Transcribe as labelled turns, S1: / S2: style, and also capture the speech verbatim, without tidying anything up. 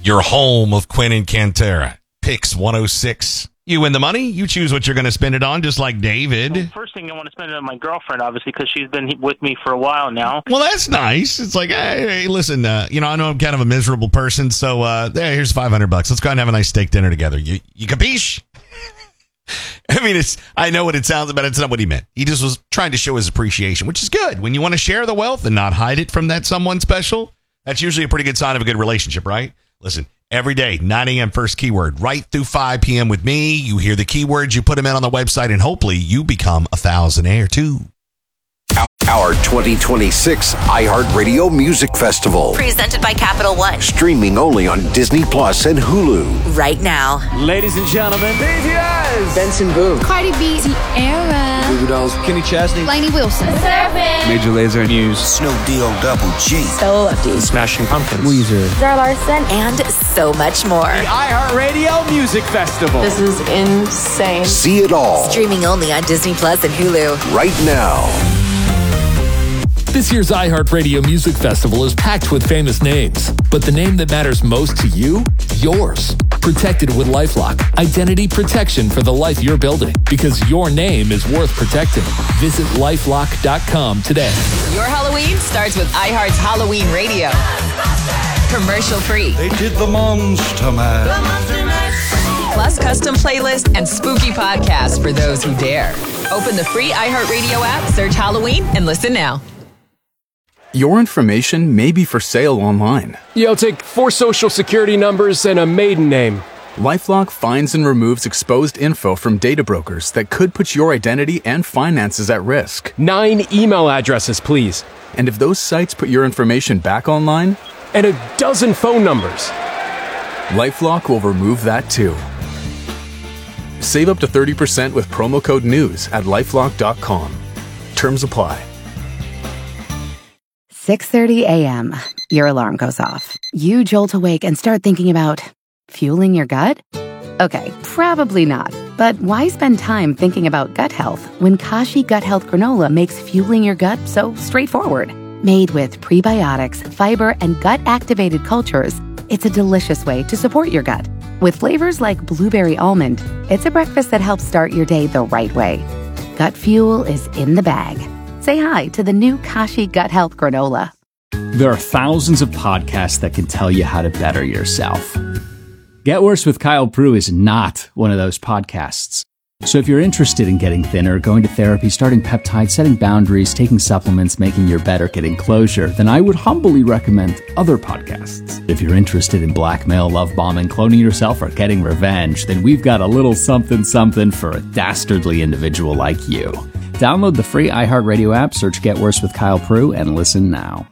S1: your home of Quinn and Cantera. Picks one oh six. You win the money. You choose what you're going to spend it on, just like David.
S2: Well, first thing I want to spend it on my girlfriend, obviously, because she's been with me for a while now.
S1: Well, that's nice. It's like, hey, hey listen, uh, you know, I know I'm kind of a miserable person, so uh, there, here's five hundred bucks. Let's go out and have a nice steak dinner together. You, you capiche? I mean, it's. I know what it sounds, but it's not what he meant. He just was trying to show his appreciation, which is good. When you want to share the wealth and not hide it from that someone special, that's usually a pretty good sign of a good relationship, right? Listen. Every day, nine a.m. first keyword, right through five p.m. with me. You hear the keywords, you put them in on the website, and hopefully you become a thousandaire too.
S3: Our twenty twenty-six iHeartRadio Music Festival.
S4: Presented by Capital One.
S3: Streaming only on Disney Plus and Hulu.
S4: Right now.
S5: Ladies and gentlemen, B T S.
S6: Benson Boone.
S7: Cardi B. Tierra.
S6: Goo Goo Dolls.
S5: Kenny Chesney.
S7: Lainey Wilson. Surfing.
S5: Major Lazer. Muse.
S3: Snow D O Double G.
S4: So Lefty.
S5: Smashing Pumpkins.
S6: Weezer.
S4: Zara Larson. And so much more.
S5: The iHeartRadio Music Festival.
S7: This is insane.
S3: See it all.
S4: Streaming only on Disney Plus and Hulu.
S3: Right now.
S8: This year's iHeartRadio Music Festival is packed with famous names, but the name that matters most to you? Yours. Protected with LifeLock. Identity protection for the life you're building, because your name is worth protecting. Visit lifelock dot com today.
S9: Your Halloween starts with iHeart's Halloween Radio. Commercial free.
S10: They did the Monster Mash.
S9: Plus custom playlists and spooky podcasts for those who dare. Open the free iHeartRadio app, search Halloween, and listen now.
S11: Your information may be for sale online.
S12: Yeah, I'll take four social security numbers and a maiden name.
S11: LifeLock finds and removes exposed info from data brokers that could put your identity and finances at risk.
S12: Nine email addresses, please.
S11: And if those sites put your information back online?
S12: And a dozen phone numbers.
S11: LifeLock will remove that too. Save up to thirty percent with promo code NEWS at lifelock dot com. Terms apply.
S13: six thirty a.m. Your alarm goes off. You jolt awake and start thinking about fueling your gut? Okay, probably not. But why spend time thinking about gut health when Kashi Gut Health Granola makes fueling your gut so straightforward? Made with prebiotics, fiber, and gut-activated cultures, it's a delicious way to support your gut. With flavors like blueberry almond, it's a breakfast that helps start your day the right way. Gut fuel is in the bag. Say hi to the new Kashi Gut Health Granola.
S14: There are thousands of podcasts that can tell you how to better yourself. Get Worse with Kyle Prue is not one of those podcasts. So if you're interested in getting thinner, going to therapy, starting peptides, setting boundaries, taking supplements, making your bed, or getting closure, then I would humbly recommend other podcasts. If you're interested in blackmail, love bombing, cloning yourself, or getting revenge, then we've got a little something something for a dastardly individual like you. Download the free iHeartRadio app, search Get Worse with Kyle Prue, and listen now.